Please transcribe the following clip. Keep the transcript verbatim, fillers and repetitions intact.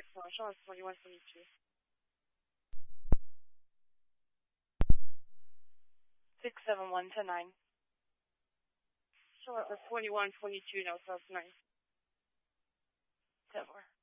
four, Charlotte forty-one twenty-two. six seven one ten nine. Charlotte forty-one twenty-two, no, twelve nine. ten four.